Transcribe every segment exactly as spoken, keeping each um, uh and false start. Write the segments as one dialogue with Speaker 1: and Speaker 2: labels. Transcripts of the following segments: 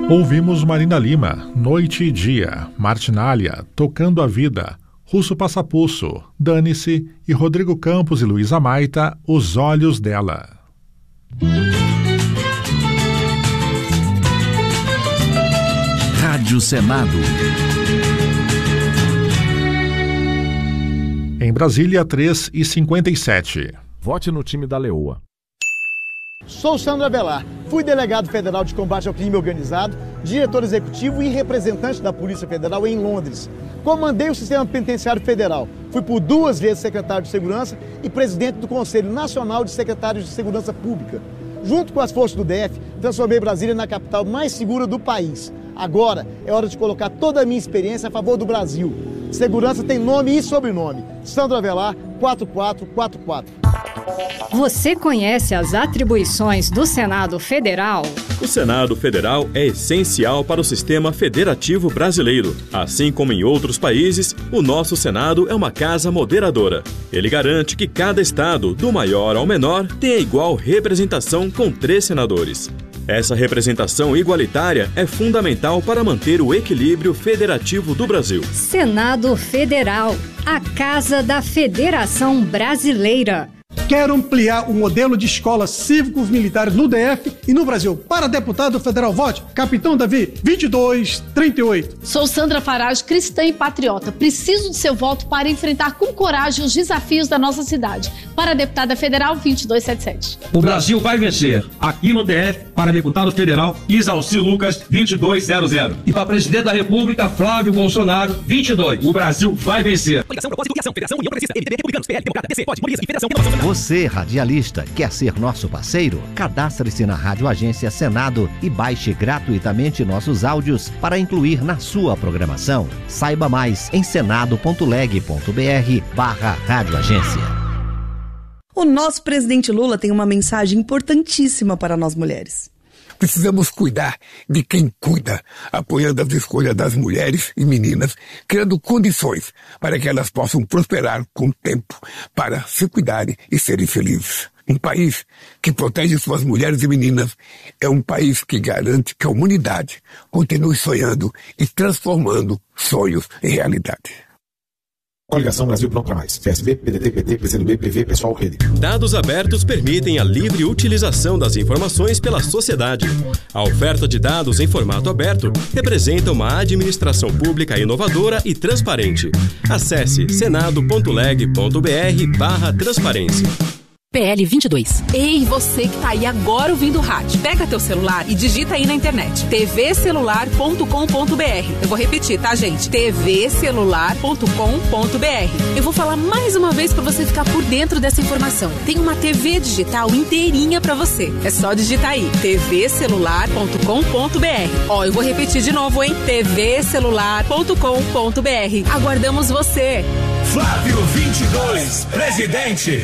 Speaker 1: Ouvimos Marina Lima, Noite e Dia, Martinália, Tocando a Vida, Russo Passapulso, Dane-se e Rodrigo Campos e Luísa Maita, Os Olhos Dela.
Speaker 2: Rádio Senado.
Speaker 1: Em Brasília, três e cinquenta e sete.
Speaker 3: Vote no time da Leoa.
Speaker 4: Sou Sandro Avelar, fui delegado federal de combate ao crime organizado, diretor executivo e representante da Polícia Federal em Londres. Comandei o sistema penitenciário federal, fui por duas vezes secretário de Segurança e presidente do Conselho Nacional de Secretários de Segurança Pública. Junto com as forças do D F, transformei Brasília na capital mais segura do país. Agora é hora de colocar toda a minha experiência a favor do Brasil. Segurança tem nome e sobrenome. Sandro Avelar, quatro quatro quatro quatro.
Speaker 5: Você conhece as atribuições do Senado Federal?
Speaker 6: O Senado Federal é essencial para o sistema federativo brasileiro. Assim como em outros países, o nosso Senado é uma casa moderadora. Ele garante que cada estado, do maior ao menor, tenha igual representação com três senadores. Essa representação igualitária é fundamental para manter o equilíbrio federativo do Brasil.
Speaker 5: Senado Federal, a Casa da Federação Brasileira.
Speaker 7: Quero ampliar o modelo de escolas cívicos militares no D F e no Brasil. Para deputado federal, vote Capitão Davi, vinte e dois trinta e oito.
Speaker 8: Sou Sandra Farage, cristã e patriota. Preciso de seu voto para enfrentar com coragem os desafios da nossa cidade. Para deputada federal, vinte e dois setenta e sete.
Speaker 9: O Brasil vai vencer. Aqui no D F, para deputado federal, Isalci Lucas, vinte e dois zero zero. E para presidente da República, Flávio Bolsonaro, vinte e dois. O Brasil vai vencer.
Speaker 10: Coligação, propósito, criação, Federação, União Progressista, M D B, Republicanos, P L, Democrata, P C, Pode, Polícia e Federação.
Speaker 2: Você, radialista, quer ser nosso parceiro? Cadastre-se na Rádio Agência Senado e baixe gratuitamente nossos áudios para incluir na sua programação. Saiba mais em senado.leg.br barra Rádio Agência.
Speaker 11: O nosso presidente Lula tem uma mensagem importantíssima para nós mulheres.
Speaker 12: Precisamos cuidar de quem cuida, apoiando as escolhas das mulheres e meninas, criando condições para que elas possam prosperar com o tempo, para se cuidarem e serem felizes. Um país que protege suas mulheres e meninas é um país que garante que a humanidade continue sonhando e transformando sonhos em realidade.
Speaker 13: Coligação Brasil Pronto para Mais. P S B, P D T, P T, P C do B, P V, Pessoal, Rede.
Speaker 6: Dados abertos permitem a livre utilização das informações pela sociedade. A oferta de dados em formato aberto representa uma administração pública inovadora e transparente. Acesse senado.leg.br barra transparência.
Speaker 14: P L vinte e dois. Ei, você que tá aí agora ouvindo o rádio. Pega teu celular e digita aí na internet t v celular ponto com ponto b r. Eu vou repetir, tá, gente? t v celular ponto com ponto b r. Eu vou falar mais uma vez para você ficar por dentro dessa informação. Tem uma T V digital inteirinha para você. É só digitar aí t v celular ponto com ponto b r. Ó, eu vou repetir de novo, hein? t v celular ponto com ponto b r. Aguardamos você.
Speaker 10: Flávio vinte e dois, presidente.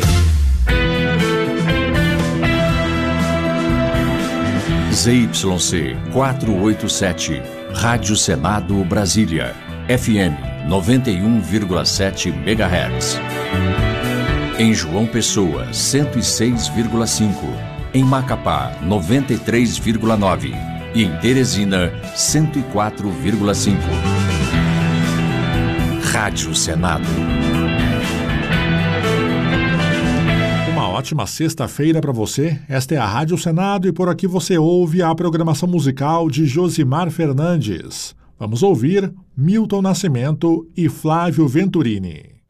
Speaker 2: Z Y C quatrocentos e oitenta e sete, Rádio Senado Brasília, F M noventa e um vírgula sete megahertz. Em João Pessoa, cento e seis vírgula cinco. Em Macapá, noventa e três vírgula nove. E em Teresina, cento e quatro vírgula cinco. Rádio Senado.
Speaker 1: Ótima sexta-feira para você. Esta é a Rádio Senado e por aqui você ouve a programação musical de Josimar Fernandes. Vamos ouvir Milton Nascimento e Flávio Venturini.